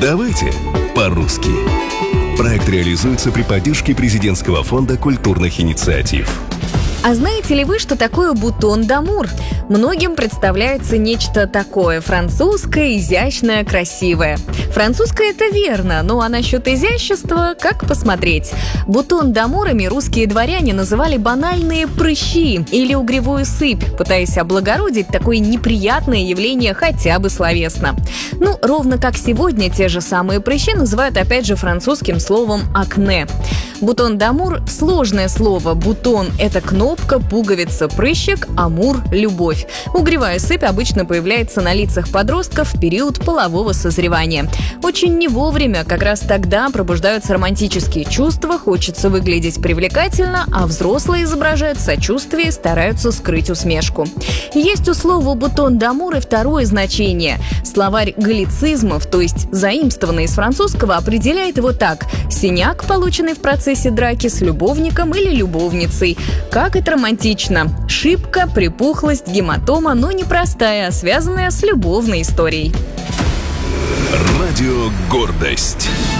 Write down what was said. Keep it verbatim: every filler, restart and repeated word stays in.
Давайте по-русски. Проект реализуется при поддержке Президентского фонда культурных инициатив. А знаете ли вы, что такое бутон дамур? Многим представляется нечто такое французское, изящное, красивое. Французское — это верно, ну а насчет изящества — как посмотреть? Бутон дамурами русские дворяне называли банальные прыщи или угревую сыпь, пытаясь облагородить такое неприятное явление хотя бы словесно. Ну, ровно как сегодня те же самые прыщи называют опять же французским словом акне. Бутон дамур — сложное слово. Бутон — это кнопка, пуговица, прыщик, амур — любовь. Угревая сыпь обычно появляется на лицах подростков в период полового созревания. Очень не вовремя, как раз тогда пробуждаются романтические чувства, хочется выглядеть привлекательно, а взрослые изображают сочувствие и стараются скрыть усмешку. Есть у слова «бутон дамур» и второе значение. Словарь галлицизмов, то есть заимствованный из французского, определяет его так: синяк, полученный в процессе драки с любовником или любовницей. Как это романтично! Шибка, припухлость, гематома, но не простая, а связанная с любовной историей. Радио «Гордость».